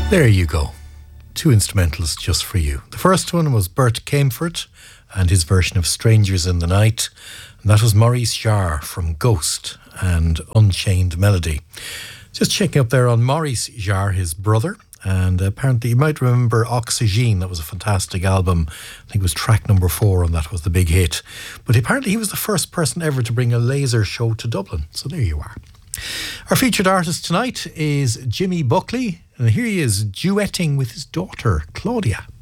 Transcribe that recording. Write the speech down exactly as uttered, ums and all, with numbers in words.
There you go. Two instrumentals just for you. The first one was Bert Camford and his version of Strangers in the Night. And that was Maurice Jarre from Ghost and Unchained Melody. Just checking up there on Maurice Jarre, his brother. And apparently you might remember Oxygene. That was a fantastic album. I think it was track number four and that was the big hit. But apparently he was the first person ever to bring a laser show to Dublin. So there you are. Our featured artist tonight is Jimmy Buckley. And here he is duetting with his daughter, Claudia.